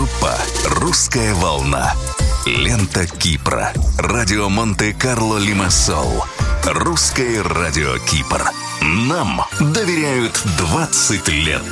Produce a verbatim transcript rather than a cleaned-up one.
Группа «Русская волна». Лента Кипра. Радио Монте-Карло Лимассол. Русское радио Кипр. Нам доверяют двадцать лет.